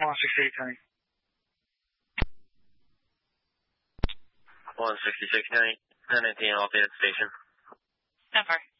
168 County. 166 County, 919 Lafayette Station. Number.